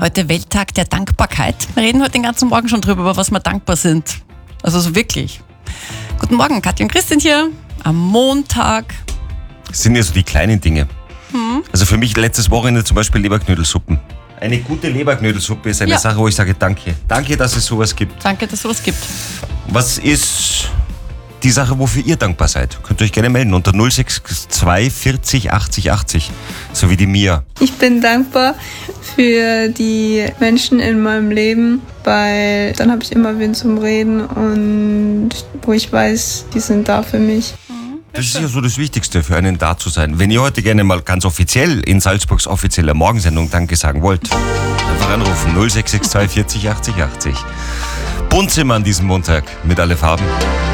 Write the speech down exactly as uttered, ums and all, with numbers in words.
Heute Welttag der Dankbarkeit. Wir reden heute den ganzen Morgen schon drüber, über was wir dankbar sind. Also so wirklich. Guten Morgen, Katja und Christian hier. Am Montag. Das sind ja so die kleinen Dinge. Hm. Also für mich letztes Wochenende zum Beispiel Leberknödelsuppen. Eine gute Leberknödelsuppe ist eine Ja. Sache, wo ich sage, danke. Danke, dass es sowas gibt. Danke, dass es sowas gibt. Was ist die Sache, wofür ihr dankbar seid? Könnt ihr euch gerne melden unter null sechs zwei vierzig achtzig achtzig. So wie die Mia. Ich bin dankbar für die Menschen in meinem Leben, weil dann habe ich immer wen zum Reden und wo ich weiß, die sind da für mich. Das ist ja so das Wichtigste, für einen da zu sein. Wenn ihr heute gerne mal ganz offiziell in Salzburgs offizieller Morgensendung Danke sagen wollt, einfach anrufen null sechs zwei vierzig achtzig achtzig. Buntzimmer an diesem Montag mit alle Farben.